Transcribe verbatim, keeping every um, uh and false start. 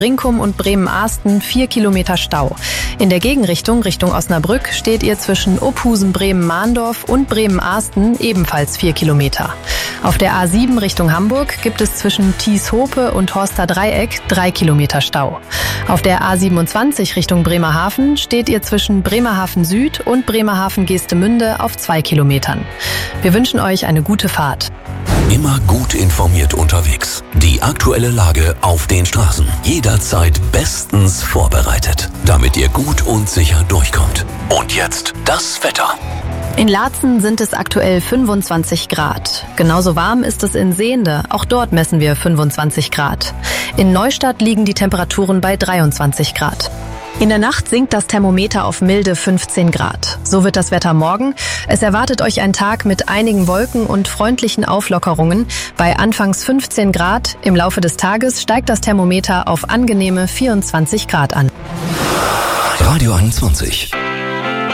Brinkum und Bremen-Ahsten vier Kilometer Stau. In der Gegenrichtung, Richtung Osnabrück, steht ihr zwischen Ophausen-Bremen-Mahndorf und Bremen-Ahsten ebenfalls vier Kilometer. Auf der A sieben Richtung Hamburg gibt es zwischen Thies-Hope und Horster Dreieck drei Kilometer Stau. Auf der A siebenundzwanzig Richtung Bremerhaven steht ihr zwischen Bremerhaven Süd und Bremerhaven-Geestemünde auf zwei Kilometern. Wir wünschen euch eine gute Fahrt. Immer gut informiert unterwegs. Die aktuelle Lage auf den Straßen. Jederzeit bestens vorbereitet, damit ihr gut und sicher durchkommt. Und jetzt das Wetter. In Laatzen sind es aktuell fünfundzwanzig Grad. Genauso warm ist es in Sehnde. Auch dort messen wir fünfundzwanzig Grad. In Neustadt liegen die Temperaturen bei dreiundzwanzig Grad. In der Nacht sinkt das Thermometer auf milde fünfzehn Grad. So wird das Wetter morgen. Es erwartet euch ein Tag mit einigen Wolken und freundlichen Auflockerungen. Bei anfangs fünfzehn Grad. Im Laufe des Tages steigt das Thermometer auf angenehme vierundzwanzig Grad an. Radio einundzwanzig.